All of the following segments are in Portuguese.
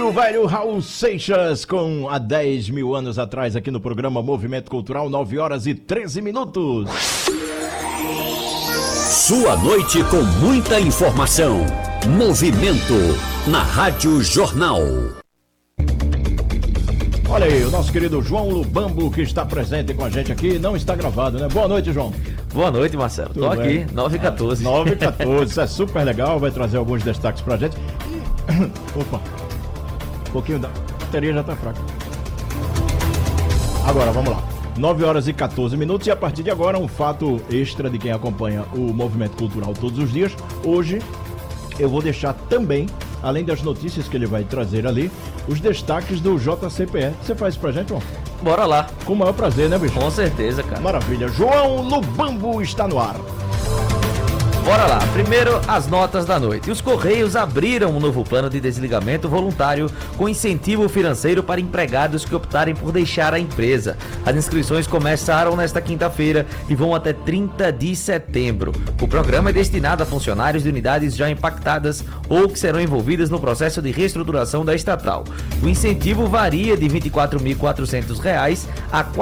O velho Raul Seixas com há 10 mil anos atrás aqui no programa Movimento Cultural, 9 horas e 13 minutos. Sua noite com muita informação. Movimento na Rádio Jornal. Olha aí, o nosso querido João Lubambo, que está presente com a gente aqui, não está gravado, né? Boa noite, João. Boa noite, Marcelo. Tô aqui, 9h14. 9h14, isso é super legal, vai trazer alguns destaques pra gente. Opa, um pouquinho da bateria já tá fraca. Agora, vamos lá. 9 horas e 14 minutos e a partir de agora um fato extra de quem acompanha o Movimento Cultural todos os dias. Hoje eu vou deixar também, além das notícias que ele vai trazer ali, os destaques do JCPE. Você faz isso pra gente, João? Bora lá. Com o maior prazer, né, bicho? Com certeza, cara. Maravilha. João Lubambo está no ar. Bora lá. Primeiro, as notas da noite. Os Correios abriram um novo plano de desligamento voluntário com incentivo financeiro para empregados que optarem por deixar a empresa. As inscrições começaram nesta quinta-feira e vão até 30 de setembro. O programa é destinado a funcionários de unidades já impactadas ou que serão envolvidas no processo de reestruturação da estatal. O incentivo varia de R$ 24.400 a R$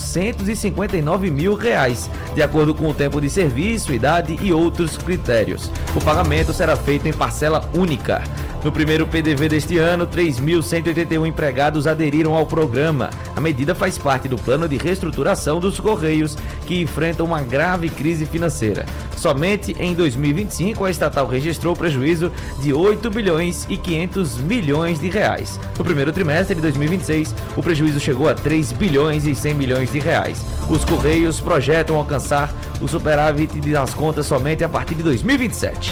459.000, de acordo com o tempo de serviço, idade e outros critérios. O pagamento será feito em parcela única. No primeiro PDV deste ano, 3.181 empregados aderiram ao programa. A medida faz parte do plano de reestruturação dos Correios, que enfrenta uma grave crise financeira. Somente em 2025, a estatal registrou prejuízo de 8 bilhões e 500 milhões de reais. No primeiro trimestre de 2026, o prejuízo chegou a 3 bilhões e 100 milhões de reais. Os Correios projetam alcançar o superávit das contas somente a partir de 2027.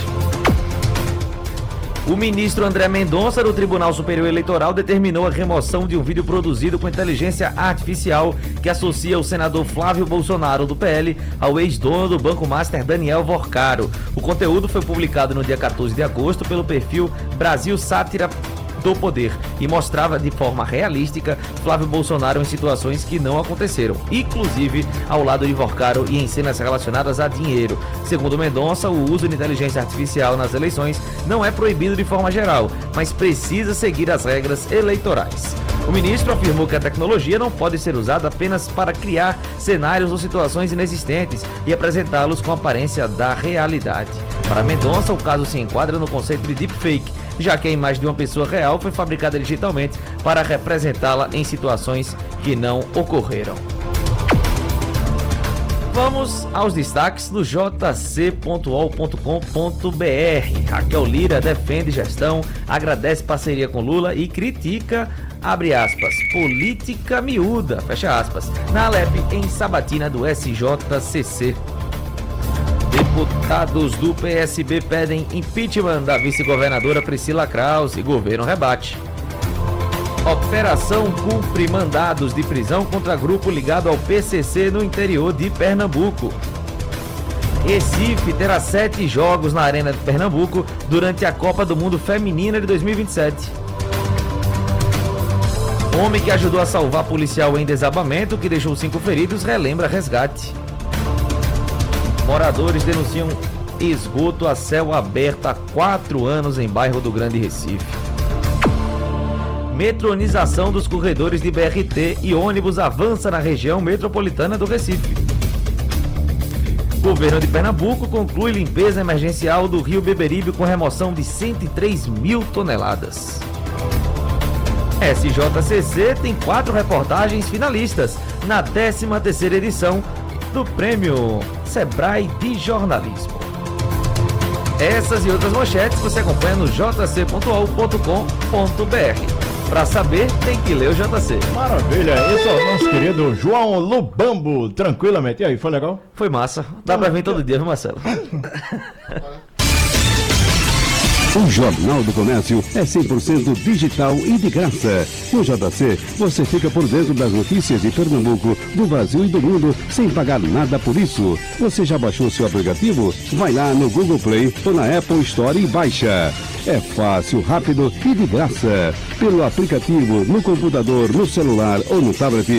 O ministro André Mendonça, do Tribunal Superior Eleitoral, determinou a remoção de um vídeo produzido com inteligência artificial que associa o senador Flávio Bolsonaro, do PL, ao ex-dono do Banco Master, Daniel Vorcaro. O conteúdo foi publicado no dia 14 de agosto pelo perfil Brasil Sátira do Poder e mostrava de forma realística Flávio Bolsonaro em situações que não aconteceram, inclusive ao lado de Vorcaro e em cenas relacionadas a dinheiro. Segundo Mendonça, o uso de inteligência artificial nas eleições não é proibido de forma geral, mas precisa seguir as regras eleitorais. O ministro afirmou que a tecnologia não pode ser usada apenas para criar cenários ou situações inexistentes e apresentá-los com a aparência da realidade. Para Mendonça, o caso se enquadra no conceito de deepfake, já que a imagem de uma pessoa real foi fabricada digitalmente para representá-la em situações que não ocorreram. Vamos aos destaques do jc.ol.com.br. Raquel Lira defende gestão, agradece parceria com Lula e critica, abre aspas, política miúda, fecha aspas, na Alep em sabatina do SJCC. Deputados do PSB pedem impeachment da vice-governadora Priscila Krause e governo rebate. Operação cumpre mandados de prisão contra grupo ligado ao PCC no interior de Pernambuco. Recife terá 7 jogos na Arena de Pernambuco durante a Copa do Mundo Feminina de 2027. Homem que ajudou a salvar policial em desabamento que deixou 5 feridos relembra resgate. Moradores denunciam esgoto a céu aberto há 4 anos em bairro do Grande Recife. Metronização dos corredores de BRT e ônibus avança na região metropolitana do Recife. Governo de Pernambuco conclui limpeza emergencial do rio Beberibe com remoção de 103 mil toneladas. SJCC tem 4 reportagens finalistas na 13ª edição do Prêmio Sebrae de Jornalismo. Essas e outras manchetes você acompanha no jc.ol.com.br. Para saber, tem que ler o JC. Maravilha, esse é o nosso querido João Lubambo. Tranquilamente. E aí, foi legal? Foi massa. Dá pra vir todo dia, viu, Marcelo? O Jornal do Comércio é 100% digital e de graça. No JC, você fica por dentro das notícias de Pernambuco, do Brasil e do mundo, sem pagar nada por isso. Você já baixou seu aplicativo? Vai lá no Google Play ou na Apple Store e baixa. É fácil, rápido e de graça. Pelo aplicativo, no computador, no celular ou no tablet,